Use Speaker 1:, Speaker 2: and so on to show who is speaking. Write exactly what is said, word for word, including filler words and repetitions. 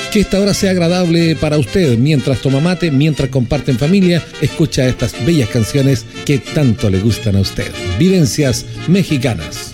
Speaker 1: Que esta hora sea agradable para usted mientras toma mate, mientras comparte en familia, escucha estas bellas canciones que tanto le gustan a usted. Vivencias Mexicanas.